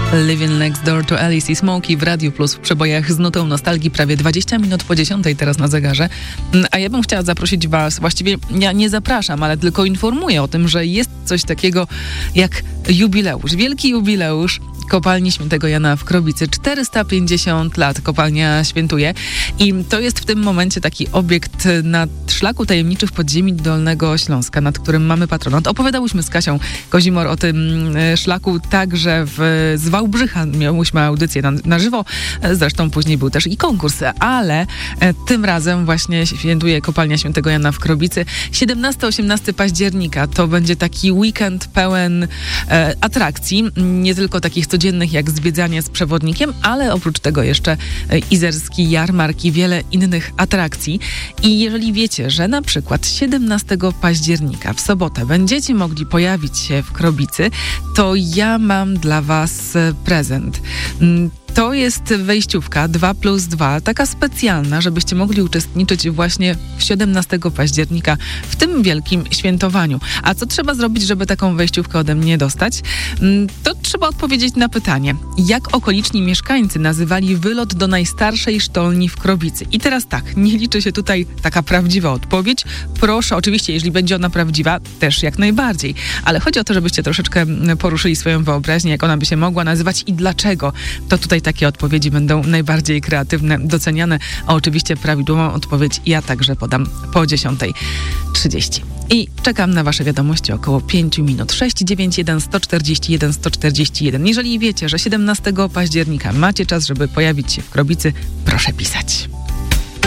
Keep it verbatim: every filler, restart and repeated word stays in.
Living Next Door to Alice i Smokey w Radiu Plus w przebojach z nutą nostalgii prawie dwadzieścia minut po dziesiątej teraz na zegarze. A ja bym chciała zaprosić was, właściwie ja nie zapraszam, ale tylko informuję o tym, że jest coś takiego jak jubileusz, wielki jubileusz Kopalni Świętego Jana w Krobicy. czterysta pięćdziesiąt lat kopalnia świętuje i to jest w tym momencie taki obiekt na szlaku tajemniczych podziemi Dolnego Śląska, nad którym mamy patronat. Opowiadałyśmy z Kasią Kozimor o tym szlaku także w, z Wałbrzycha. Miałyśmy audycję na, na żywo, zresztą później był też i konkurs, ale tym razem właśnie świętuje Kopalnia Świętego Jana w Krobicy. siedemnastego osiemnastego października to będzie taki weekend pełen e, atrakcji, nie tylko takich codziennych jak zwiedzanie z przewodnikiem, ale oprócz tego jeszcze e, izerski jarmark i wiele innych atrakcji. I jeżeli wiecie, że na przykład siedemnastego października w sobotę będziecie mogli pojawić się w Krobicy, to ja mam dla was prezent. To jest wejściówka dwa plus dwa, taka specjalna, żebyście mogli uczestniczyć właśnie siedemnastego października w tym wielkim świętowaniu. A co trzeba zrobić, żeby taką wejściówkę ode mnie dostać? To trzeba odpowiedzieć na pytanie, jak okoliczni mieszkańcy nazywali wylot do najstarszej sztolni w Krobicy. I teraz tak, nie liczy się tutaj taka prawdziwa odpowiedź. Proszę, oczywiście, jeżeli będzie ona prawdziwa, też jak najbardziej. Ale chodzi o to, żebyście troszeczkę poruszyli swoją wyobraźnię, jak ona by się mogła nazywać i dlaczego. To tutaj takie odpowiedzi będą najbardziej kreatywne, doceniane, a oczywiście prawidłową odpowiedź ja także podam po dziesiątej trzydzieści. I czekam na wasze wiadomości około pięć minut. sześć dziewięć jeden sto czterdzieści jeden sto czterdzieści jeden. Jeżeli wiecie, że siedemnastego października macie czas, żeby pojawić się w Krobicy, proszę pisać.